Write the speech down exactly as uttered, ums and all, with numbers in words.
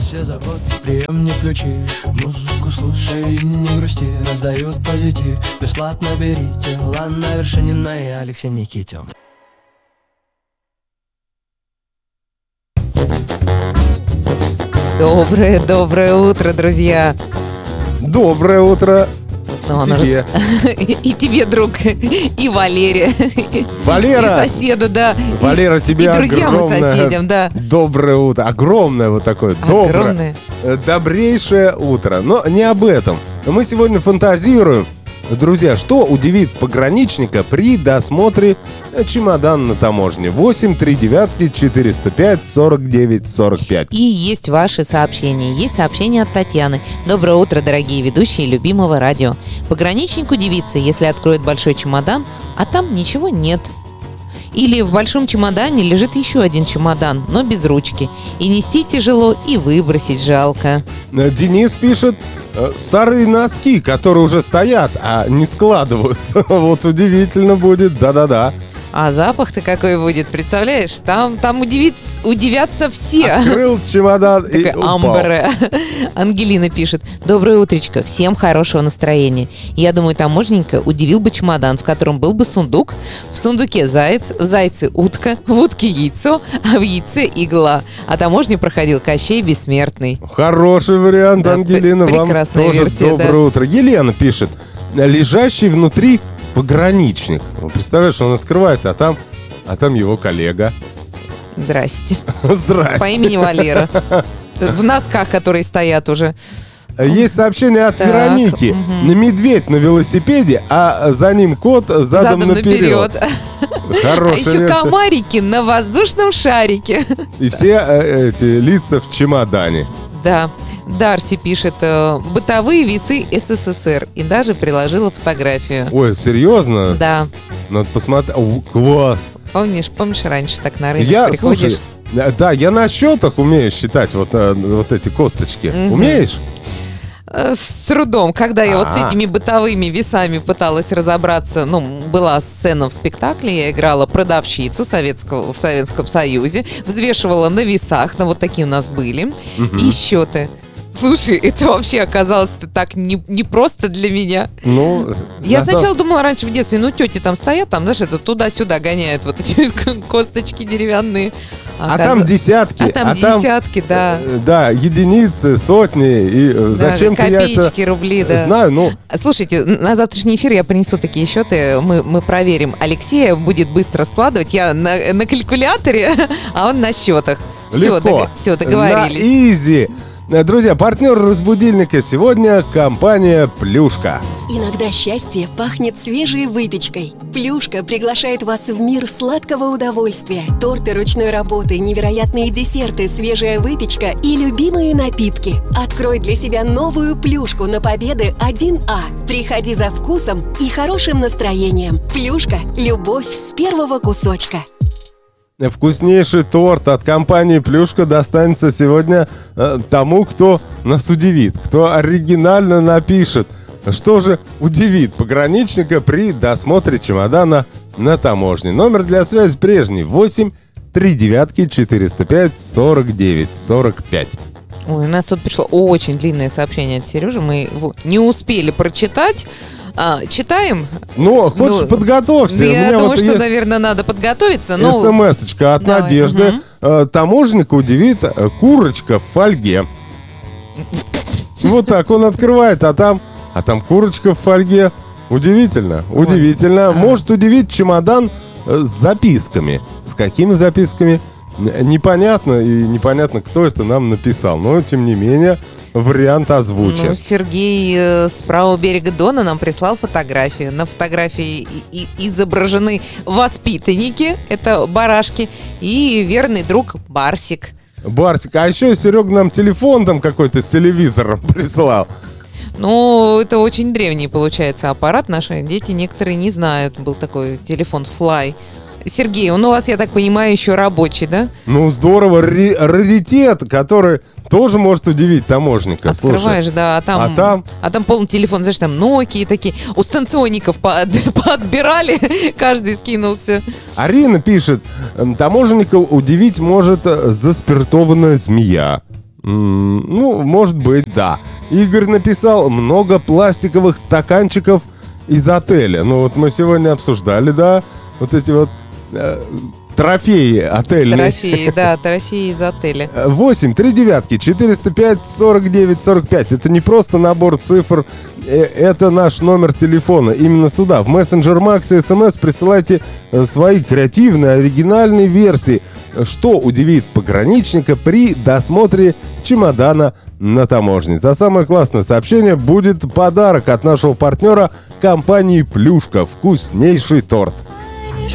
все заботы, приемник ключи. Музыку слушай и не грусти, раздают позитив. Бесплатно берите, Лана Вершинина и Алексей Никитин. Доброе, доброе утро, друзья. Доброе утро. Ну, тебе. Же... И тебе, друг, и Валере. Валера. И соседу, да. Валера, тебе и друзьям огромное, и соседям, да. Доброе утро. Огромное вот такое. Огромное. Доброе. Добрейшее утро. Но не об этом. Мы сегодня фантазируем. Друзья, что удивит пограничника при досмотре чемодана на таможне? восемь три девятки четыреста пять сорок девять сорок пять. И есть ваши сообщения. Есть сообщение от Татьяны. Доброе утро, дорогие ведущие любимого радио. Пограничник удивится, если откроет большой чемодан, а там ничего нет. Или в большом чемодане лежит еще один чемодан, но без ручки. И нести тяжело, и выбросить жалко. Денис пишет: старые носки, которые уже стоят, а не складываются. Вот удивительно будет, да-да-да. А запах-то какой будет, представляешь? Там, там удивит, удивятся все. Открыл чемодан и упал. Амбре. Ангелина пишет: доброе утречко, всем хорошего настроения. Я думаю, таможенника удивил бы чемодан, в котором был бы сундук. В сундуке заяц, в зайце утка, в утке яйцо, а в яйце игла. А таможню проходил Кощей Бессмертный. Хороший вариант, да, Ангелина. Вам тоже версия, доброе да. утро. Елена пишет: лежащий внутри пограничник. Представляешь, он открывает, а там, а там его коллега. Здрасте. Здрасте. По имени Валера. В носках, которые стоят уже. Есть сообщение от так, Вероники. Угу. Медведь на велосипеде, а за ним кот задом, задом наперед. наперед. Хорошая а еще версия. Комарики на воздушном шарике. И все э, эти лица в чемодане. Да. Дарси пишет: бытовые весы СССР. И даже приложила фотографию. Ой, серьезно? Да. Надо посмотреть. О, класс. Помнишь, помнишь, раньше так на рынок я, приходишь? Слушай, да, я на счетах умею считать вот, вот эти косточки. Угу. Умеешь? С трудом. Когда я А-а-а. вот с этими бытовыми весами пыталась разобраться, ну, была сцена в спектакле, я играла продавщицу советского, в Советском Союзе, взвешивала на весах, ну, вот такие у нас были, угу. и счеты. Слушай, это вообще оказалось так не, не просто для меня. Ну, я назад... сначала думала раньше в детстве, ну, тети там стоят, там, знаешь, это туда-сюда гоняют вот эти косточки деревянные. А, а там десятки. А там а десятки, там, да. Да, единицы, сотни. И да, зачем-то я это копеечки, рубли, да. знаю, ну... Слушайте, на завтрашний эфир я принесу такие счеты, мы, мы проверим. Алексея будет быстро складывать, я на, на калькуляторе, а он на счетах. Все, дог... все договорились. На изи. Друзья, партнер разбудильника сегодня компания «Плюшка». Иногда счастье пахнет свежей выпечкой. «Плюшка» приглашает вас в мир сладкого удовольствия. Торты ручной работы, невероятные десерты, свежая выпечка и любимые напитки. Открой для себя новую «Плюшку» на Победы один А. Приходи за вкусом и хорошим настроением. «Плюшка» – любовь с первого кусочка. Вкуснейший торт от компании «Плюшка» достанется сегодня э, тому, кто нас удивит, кто оригинально напишет, что же удивит пограничника при досмотре чемодана на таможне. Номер для связи прежний: восемь три девятки четыреста пять сорок девять сорок пять. Ой, у нас тут пришло очень длинное сообщение от Сережи, мы его не успели прочитать. А, читаем? Ну, хочешь, ну, Ну, подготовься. я думаю, вот что, наверное, надо подготовиться. Но... СМС-очка от Давай. Надежды. Угу. Таможенника удивит курочка в фольге. Вот так он открывает, а там, а там курочка в фольге. Удивительно, удивительно. Может удивить чемодан с записками. С какими записками? Непонятно, и непонятно, кто это нам написал. Но, тем не менее, вариант озвучен. Ну, Сергей э, с правого берега Дона нам прислал фотографию. На фотографии и, и изображены воспитанники, это барашки, и верный друг Барсик. Барсик. А еще Серега нам телефон там какой-то с телевизором прислал. Ну, это очень древний, получается, аппарат. Наши дети некоторые не знают. Был такой телефон Fly. Сергей, он у вас, я так понимаю, еще рабочий, да? Ну, здорово. Ри- раритет, который тоже может удивить таможника. Открываешь, слушай. Да, а там, а, там... а там полный телефон, знаешь, там Nokia такие. У станционников подбирали, каждый скинулся. Арина пишет: таможенника удивить может заспиртованная змея. М, Ну, может быть, да. Игорь написал: много пластиковых стаканчиков из отеля. Ну, вот мы сегодня обсуждали, да, вот эти вот э, трофеи отельные. Трофеи, да, трофеи из отеля. восемь, три девятки, четыреста пять, сорок девять, сорок пять. Это не просто набор цифр, э, это наш номер телефона. Именно сюда, в мессенджер Макс и СМС присылайте э, свои креативные, оригинальные версии, что удивит пограничника при досмотре чемодана на таможне. За самое классное сообщение будет подарок от нашего партнера компании «Плюшка». Вкуснейший торт.